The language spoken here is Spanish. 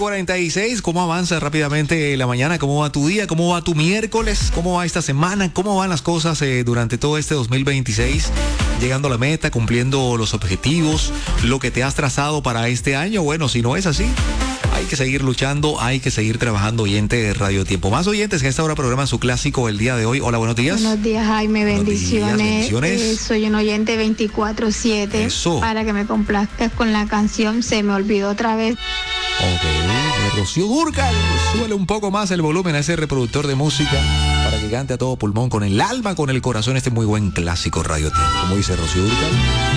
9:46, ¿cómo avanza rápidamente la mañana? ¿Cómo va tu día? ¿Cómo va tu miércoles? ¿Cómo va esta semana? ¿Cómo van las cosas durante todo este 2026? Llegando a la meta, cumpliendo los objetivos, lo que te has trazado para este año. Bueno, si no es así, hay que seguir luchando, hay que seguir trabajando. Oyente de Radio Tiempo. Más oyentes que a esta hora programan su clásico el día de hoy. Hola, buenos días. Buenos días, Jaime, bendiciones. Bendiciones. Soy un oyente 24/7. Eso. Para que me complazcas con la canción Se me olvidó otra vez. Ok, Rocío Dúrcal, súbele un poco más el volumen a ese reproductor de música para que cante a todo pulmón, con el alma, con el corazón, este muy buen clásico Radio Tiempo. Como dice Rocío Dúrcal.